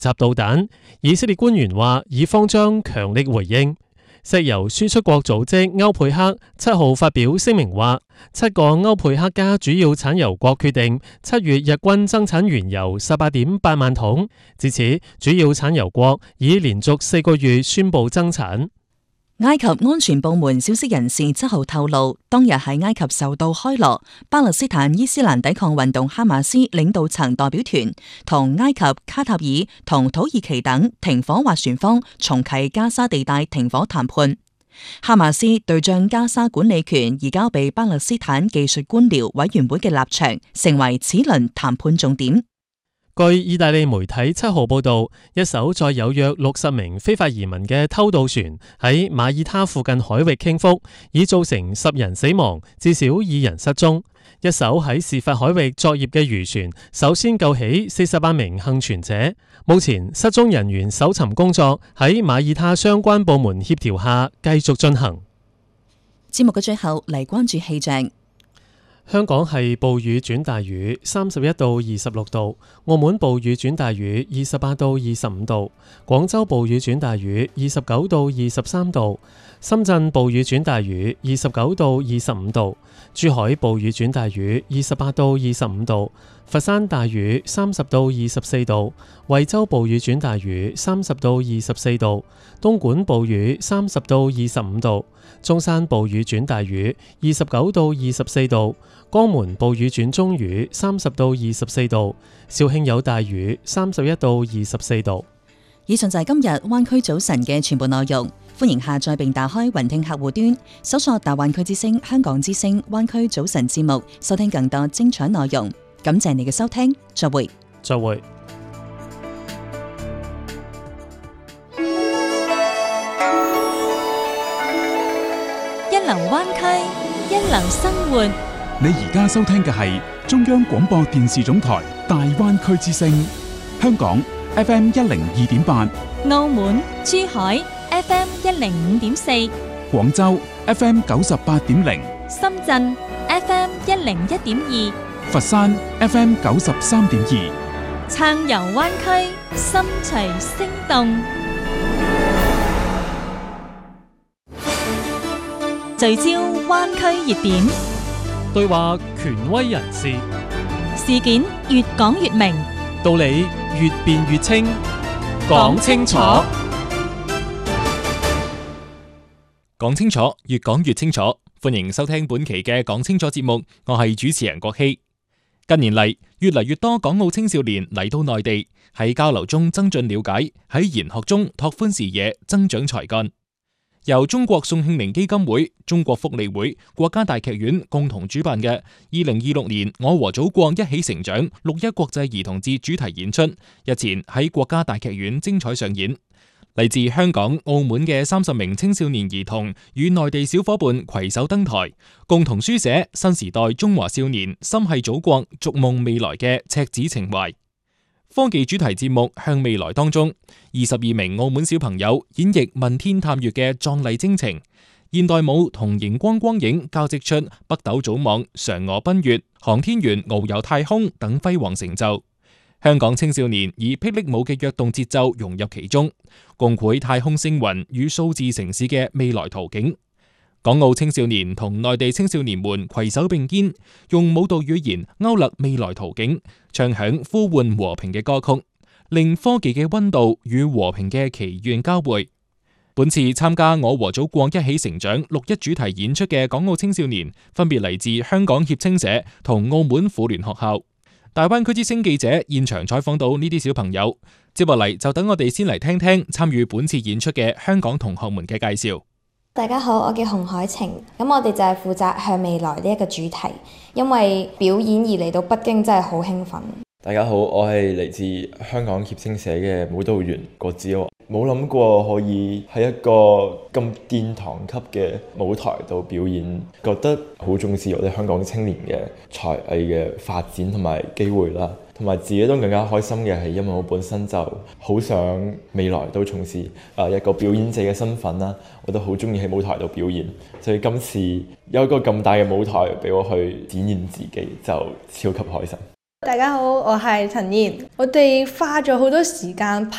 襲導彈。以色列官員話，以方將強力回應。石油輸出國組織歐佩克7號發表聲明話，7個歐佩克加主要產油國決定7月日均增產原油18.8萬桶。至此，主要產油國已連續4個月宣布增產。 埃及安全部門消息人士7號透露，當日喺埃及首都開羅，巴勒斯坦伊斯蘭抵抗運動哈馬斯領導層代表團同埃及、卡塔爾同土耳其等停火斡旋方重啟加沙地帶停火談判。哈馬斯對將加沙管理權移交俾巴勒斯坦技術官僚委員會嘅立場，成為此輪談判重點。 據意大利媒體7號報道，一艘載有約60名非法移民嘅偷渡船喺馬耳他附近海域傾覆，已造成10人死亡，至少2人失蹤。一艘喺事發海域作業嘅漁船首先救起48名幸存者，目前失蹤人員搜尋工作喺馬耳他相關部門協調下繼續進行。 節目嘅最後嚟關注氣象。 香港係暴雨轉大雨，31到26度；澳門暴雨轉大雨，28到25度；廣州暴雨轉大雨，29到23度；深圳暴雨轉大雨，29到25度；珠海暴雨轉大雨，28到25度；佛山大雨30到24度；惠州暴雨轉大雨30到24度；東莞暴雨30到25度；中山暴雨轉大雨29到24度；江門暴雨轉中雨30到24度；肇慶有大雨31到24度。 以上就係今日灣區早晨嘅全部內容。歡迎下載並打開雲聽客戶端，搜索大灣區之聲、香港之聲、灣區早晨節目，收聽更多精彩內容。感謝你嘅收聽，再會。 再會。 一流灣區，一流生活。 你而家收聽嘅係中央廣播電視總台大灣區之聲，香港 FM 102.8， 澳門、珠海 FM 105.4， 廣州 FM 98.0， 深圳 FM 101.2， 佛山 FM 93.2。 撐遊灣區，心隨聲動。聚焦灣區熱點， 對話權威人士， 事件越講越明， 道理越辯越清，講清楚， 講清楚，越講越清楚。歡迎收聽本期嘅講清楚節目，我係主持人國希。近年嚟，越嚟越多港澳青少年嚟到內地，喺交流中增進了解，喺研學中拓寬視野，增長才幹。由中國宋慶齡基金會、中國福利會、國家大劇院共同主辦嘅2026年我和祖國一起成長6·1國際兒童節主題演出，日前喺國家大劇院精彩上演。嚟自香港、澳門嘅30名青少年兒童與內地小伙伴攜手登台，共同書寫新時代中華少年心繫祖國、逐夢未來嘅赤子情懷。科技主題節目向未來當中，22名澳門小朋友演繹問天探月嘅壯麗征程，現代舞同熒光光影交織出北斗組網、嫦娥奔月、航天員遨遊太空等輝煌成就。香港青少年以霹靂舞嘅躍動節奏融入其中，共繪太空星雲與數字城市嘅未來圖景。港澳青少年同內地青少年們攜手並肩，用舞蹈語言勾勒未來圖景，唱響呼喚和平嘅歌曲，令科技嘅溫度與和平嘅祈願交匯。本次參加我和祖國一起成長6·1主題演出嘅港澳青少年，分別嚟自香港協青社同澳門婦聯學校。大灣區之聲記者現場採訪到呢啲小朋友，接落嚟就等我哋先嚟聽聽參與本次演出嘅香港同學們嘅介紹。 大家好，我叫洪海晴，咁我哋就係負責向未來呢一個主題，因為表演而嚟到北京真係好興奮。 大家好，我係嚟自香港協青社嘅舞蹈員郭子豪，冇諗過可以喺一個咁殿堂級嘅舞台度表演，覺得好重視我哋香港青年嘅才藝嘅發展同埋機會啦，同埋自己都更加開心嘅係因為我本身就好想未來都從事一個表演者嘅身份啦，我都好中意喺舞台度表演，所以今次有一個咁大嘅舞台俾我去展現自己，就超級開心。 大家好，我係陳燕。我哋花咗好多時間